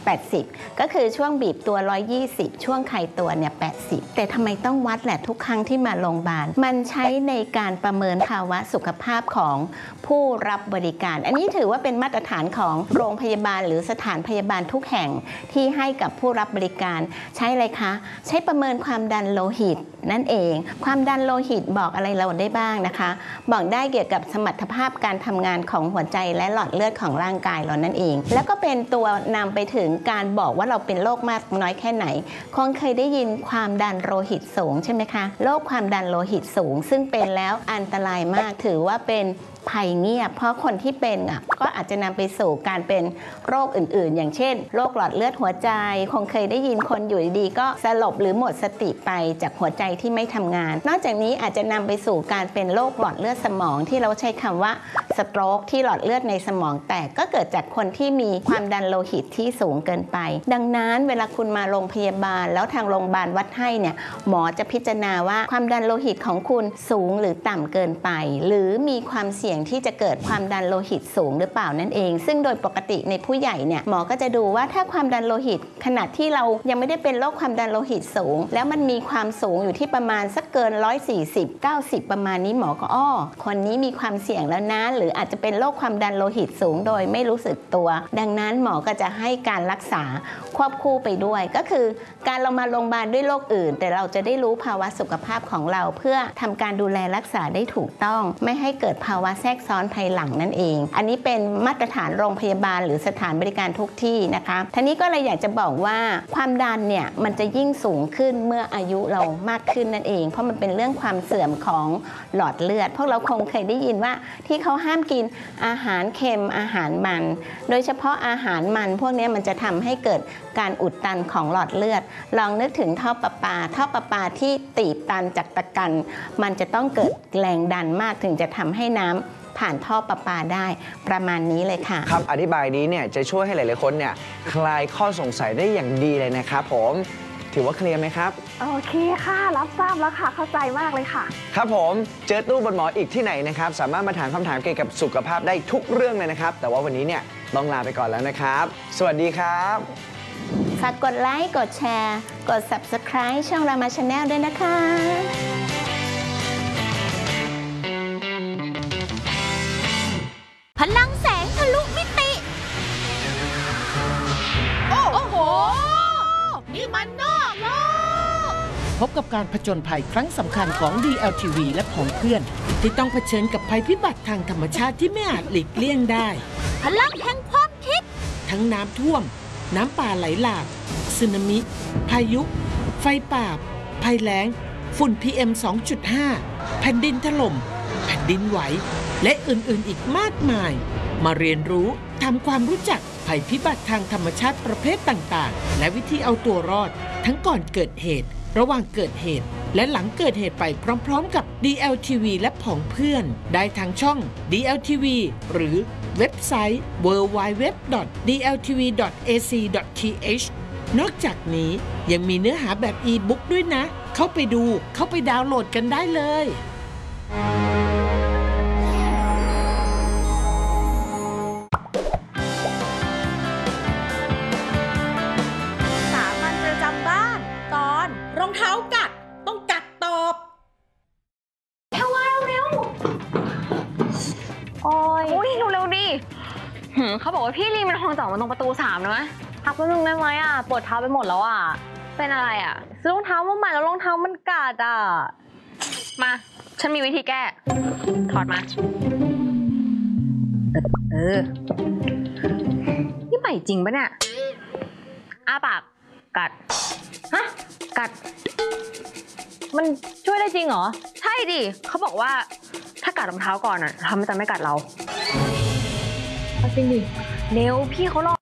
80ก็คือช่วงบีบตัว120ช่วงคลายตัวเนี่ย80แต่ทำไมต้องวัดแหละทุกครั้งที่มาโรงพยาบาลมันใช้ในการประเมินภาวะสุขภาพของผู้รับบริการอันนี้ถือว่าเป็นมาตรฐานของโรงพยาบาลหรือสถานพยาบาลทุกแห่งที่ให้กับผู้รับบริการใช้อะไรคะใช้ประเมินความดันโลหิตนั่นเองความดันโลหิตบอกอะไรเราได้บ้างนะคะบอกได้เกี่ยวกับสมรรถภาพการทำงานของหัวใจและหลอดเลือดของร่างกายเรานั่นเองแล้วก็เป็นตัวนำไปถึงการบอกว่าเราเป็นโรคมากน้อยแค่ไหนคงเคยได้ยินความดันโลหิตสูงใช่ไหมคะโรคความดันโลหิตสูงซึ่งเป็นแล้วอันตรายมากถือว่าเป็นภัยเงียบเพราะคนที่เป็นก็อาจจะนำไปสู่การเป็นโรคอื่นๆอย่างเช่นโรคหลอดเลือดหัวใจคงเคยได้ยินคนอยู่ดีๆก็สลบหรือหมดสติไปจากหัวใจที่ไม่ทำงานนอกจากนี้อาจจะนำไปสู่การเป็นโรคหลอดเลือดสมองที่เราใช้คำว่าสโตรกที่หลอดเลือดในสมองแตกก็เกิดจากคนที่มีความดันโลหิตที่สูงเกินไปดังนั้นเวลาคุณมาโรงพยาบาลแล้วทางโรงพยาบาลวัดให้เนี่ยหมอจะพิจารณาว่าความดันโลหิตของคุณสูงหรือต่ำเกินไปหรือมีความเสี่ยงที่จะเกิดความดันโลหิตสูงหรือเปล่านั่นเองซึ่งโดยปกติในผู้ใหญ่เนี่ยหมอก็จะดูว่าถ้าความดันโลหิตขณะที่เรายังไม่ได้เป็นโรคความดันโลหิตสูงแล้วมันมีความสูงอยู่ที่ประมาณสักเกิน140 90ประมาณนี้หมอก็คนนี้มีความเสี่ยงแล้วนะหรืออาจจะเป็นโรคความดันโลหิตสูงโดยไม่รู้สึกตัวดังนั้นหมอก็จะให้การรักษาควบคู่ไปด้วยก็คือการเรามาโรงพยาบาลด้วยโรคอื่นแต่เราจะได้รู้ภาวะสุขภาพของเราเพื่อทำการดูแลรักษาได้ถูกต้องไม่ให้เกิดภาวะแทรกซ้อนภายหลังนั่นเองอันนี้เป็นมาตรฐานโรงพยาบาลหรือสถานบริการทุกที่นะคะทีนี้ก็เลยอยากจะบอกว่าความดันเนี่ยมันจะยิ่งสูงขึ้นเมื่ออายุเรามากขึ้นนั่นเองเพราะมันเป็นเรื่องความเสื่อมของหลอดเลือดพวกเราคงเคยได้ยินว่าที่เขาห้ามกินอาหารเค็มอาหารมันโดยเฉพาะอาหารมันพวกนี้มันจะทำให้เกิดการอุดตันของหลอดเลือดลองนึกถึงท่อประปาที่ตีบตันจากตะกันมันจะต้องเกิดแรงดันมากถึงจะทำให้น้ำผ่านท่อประปาได้ประมาณนี้เลยค่ะคำอธิบายนี้เนี่ยจะช่วยให้หลายๆคนเนี่ยคลายข้อสงสัยได้อย่างดีเลยนะครับผมถือว่าเคลียร์ไหมครับโอเคค่ะรับทราบแล้วค่ะเข้าใจมากเลยค่ะครับผมเจอตู้บนหมออีกที่ไหนนะครับสามารถมาถามคำถามเกี่ยวกับสุขภาพได้ทุกเรื่องเลยนะครับแต่ว่าวันนี้เนี่ยต้องลาไปก่อนแล้วนะครับสวัสดีครับฝากกดไลค์กดแชร์กด Subscribe ช่องรามาชาแนลด้วยนะคะพลังแสงทะลุมิติโอ้โหนี่มันนอกโลกพบกับการผจญภัยครั้งสำคัญของ DLTV และของเพื่อนที่ต้องเผชิญกับภัยพิบัติทางธรรมชาติที่ไม่อาจหลีกเลี่ยงได้พลังแห่งความคิดทั้งน้ำท่วมน้ำป่าไหลหลากสึนามิพายุไฟป่าภัยแล้งฝุ่น PM 2.5 แผ่นดินถล่มแผ่นดินไหวและอื่นๆอีกมากมายมาเรียนรู้ทำความรู้จักภัยพิบัติทางธรรมชาติประเภทต่างๆและวิธีเอาตัวรอดทั้งก่อนเกิดเหตุระหว่างเกิดเหตุและหลังเกิดเหตุไปพร้อมๆกับ DLTV และผองเพื่อนได้ทางช่อง DLTV หรือเว็บไซต์ www.dltv.ac.th นอกจากนี้ยังมีเนื้อหาแบบอีบุ๊กด้วยนะเข้าไปดูเข้าไปดาวน์โหลดกันได้เลยรองเท้ากัดต้องกัดตอบแค่ว่าเร็วโอ้ยเร็วดิเขาบอกว่าพี่ลีมันคงจะออกมาตรงประตู3นะพักแป๊บนึงได้ไหมปวดเท้าไปหมดแล้วเป็นอะไรซื้อรองเท้ามาใหม่แล้วรองเท้ามันกัดมาฉันมีวิธีแก้ถอดมานี่ใหม่จริงปะเนี่ยอ้าปากกัดฮะกัดมันช่วยได้จริงเหรอใช่ดิเขาบอกว่าถ้ากัดรองเท้าก่อนเขาจะไม่กัดเราจริงดิเร็วพี่เขารอ